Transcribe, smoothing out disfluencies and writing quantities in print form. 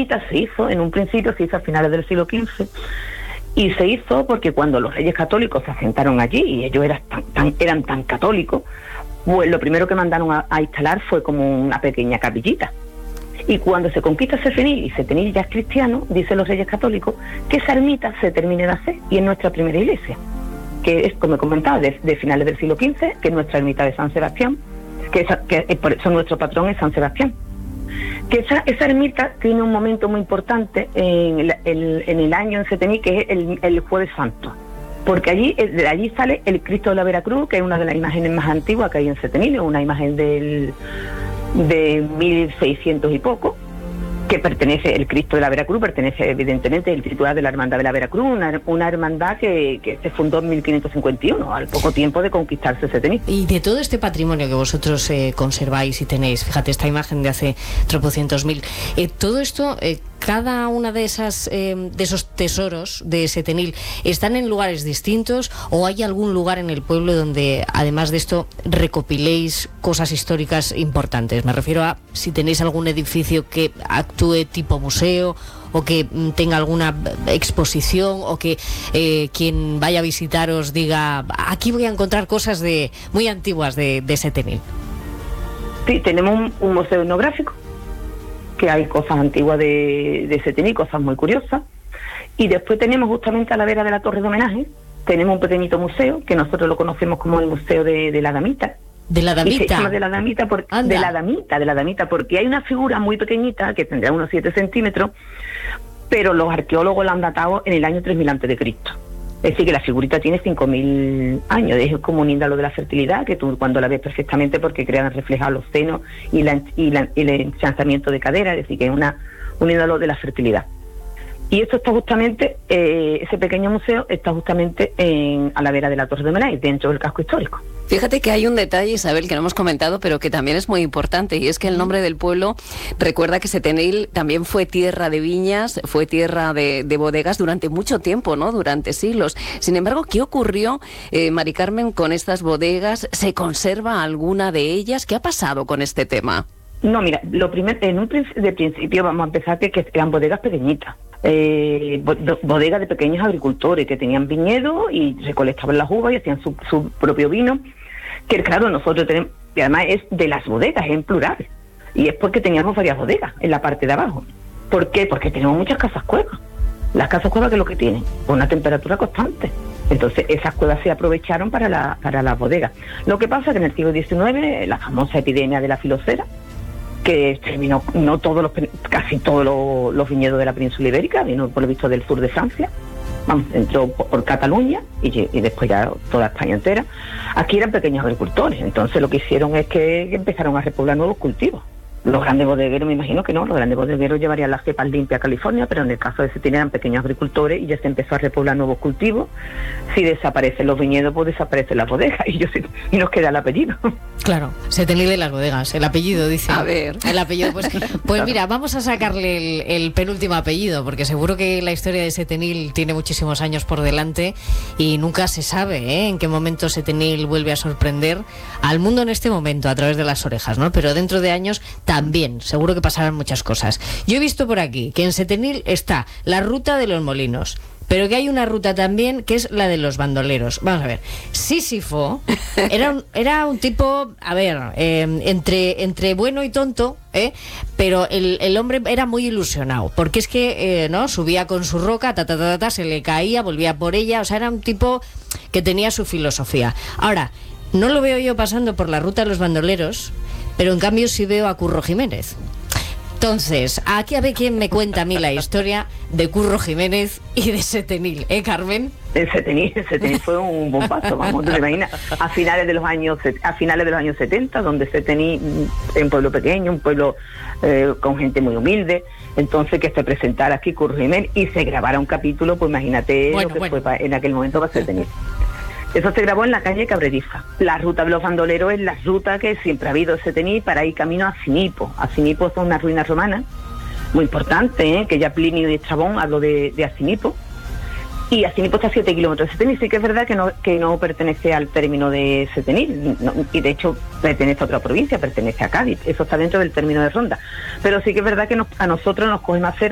ermita se hizo, en un principio se hizo a finales del siglo XV, y se hizo porque cuando los reyes católicos se asentaron allí, y ellos eran tan católicos, pues lo primero que mandaron a instalar fue como una pequeña capillita. Y cuando se conquista Setenil, y Setenil ya es cristiano, dicen los reyes católicos, que esa ermita se termine de hacer, y es nuestra primera iglesia, que es, como he comentado, de finales del siglo XV, que es nuestra ermita de San Sebastián, por eso nuestro patrón es San Sebastián. Que esa ermita tiene un momento muy importante en el año en Setenil, que es el Jueves Santo, porque de allí sale el Cristo de la Veracruz, que es una de las imágenes más antiguas que hay en Setenil, es una imagen de 1600 y poco, que pertenece, el Cristo de la Veracruz pertenece evidentemente el titular de la Hermandad de la Veracruz, una hermandad que se fundó en 1551, al poco tiempo de conquistarse Setenil. Y de todo este patrimonio que vosotros conserváis y tenéis, fíjate, esta imagen de hace tropocientos mil, todo esto, cada una de esos tesoros de Setenil, ¿están en lugares distintos o hay algún lugar en el pueblo donde, además de esto, recopiléis cosas históricas importantes? Me refiero a si tenéis algún edificio que actúe tipo museo, o que tenga alguna exposición, o que quien vaya a visitaros diga, aquí voy a encontrar cosas muy antiguas de Setenil. Sí, tenemos un museo etnográfico, que hay cosas antiguas de Setenil, cosas muy curiosas, y después tenemos justamente a la vera de la Torre de Homenaje, tenemos un pequeñito museo, que nosotros lo conocemos como el Museo de la Damita. ¿De la Damita? Y se llama de la Damita porque hay una figura muy pequeñita, que tendrá unos 7 centímetros, pero los arqueólogos la han datado en el año 3000 a.C. Es decir, que la figurita tiene 5000 años, es como un índolo de la fertilidad, que tú cuando la ves perfectamente, porque crean reflejados los senos y el ensanchamiento de cadera, es decir, que es un índolo de la fertilidad. Y esto está justamente, ese pequeño museo está justamente a la vera de la Torre de Homenaje, dentro del casco histórico. Fíjate que hay un detalle, Isabel, que no hemos comentado, pero que también es muy importante, y es que el nombre del pueblo recuerda que Setenil también fue tierra de viñas, fue tierra de bodegas durante mucho tiempo, ¿no? Durante siglos. Sin embargo, ¿qué ocurrió, Mari Carmen, con estas bodegas? ¿Se conserva alguna de ellas? ¿Qué ha pasado con este tema? No, mira, de principio vamos a empezar que eran bodegas pequeñitas. Bodegas de pequeños agricultores que tenían viñedo y recolectaban las uvas y hacían su propio vino, que claro, nosotros tenemos, y además es de las bodegas, en plural, y es porque teníamos varias bodegas en la parte de abajo. ¿Por qué? Porque tenemos muchas casas cuevas. Las casas cuevas, ¿qué es lo que tienen? Una temperatura constante. Entonces esas cuevas se aprovecharon para las bodegas. Lo que pasa es que en el siglo XIX, la famosa epidemia de la filocera, que terminó casi todos los viñedos de la península ibérica, vino por lo visto del sur de Francia, entró por Cataluña y después ya toda España entera. Aquí eran pequeños agricultores, entonces lo que hicieron es que empezaron a repoblar nuevos cultivos. Los grandes bodegueros, me imagino que no, los grandes bodegueros llevarían las cepas limpias a California, pero en el caso de Setenil eran pequeños agricultores y ya se empezó a repoblar nuevos cultivos. Si desaparecen los viñedos, pues desaparecen las bodegas y nos queda el apellido. Claro, Setenil de las bodegas, el apellido, dice. A ver. El apellido, pues mira, vamos a sacarle el penúltimo apellido, porque seguro que la historia de Setenil tiene muchísimos años por delante y nunca se sabe en qué momento Setenil vuelve a sorprender al mundo en este momento a través de las orejas, ¿no? Pero dentro de años también, seguro que pasarán muchas cosas. Yo he visto por aquí que en Setenil está la ruta de los molinos, pero que hay una ruta también que es la de los bandoleros. Vamos a ver, Sísifo era un tipo, a ver, entre bueno y tonto, pero el hombre era muy ilusionado, porque es que no subía con su roca, se le caía, volvía por ella, o sea, era un tipo que tenía su filosofía. Ahora, no lo veo yo pasando por la ruta de los bandoleros, pero en cambio sí veo a Curro Jiménez. Entonces, aquí a ver quién me cuenta a mí la historia de Curro Jiménez y de Setenil, Carmen. Setenil fue un bombazo, vamos, te imaginas, a finales de los años 70, donde Setenil es un pueblo pequeño, un pueblo con gente muy humilde, entonces que se presentara aquí Curro Jiménez y se grabara un capítulo, pues imagínate fue en aquel momento para Setenil. Eso se grabó en la calle Cabreriza. La ruta de los bandoleros es la ruta que siempre ha habido en Setenil para ir camino a Asinipo. Asinipo son unas ruinas romanas muy importantes, que ya Plinio y Estrabón habló de Asinipo. Y Asinipo está a 7 kilómetros de Setenil. Sí que es verdad que no pertenece al término de Setenil, y de hecho pertenece a otra provincia, pertenece a Cádiz. Eso está dentro del término de Ronda. Pero sí que es verdad que a nosotros nos coge más cerca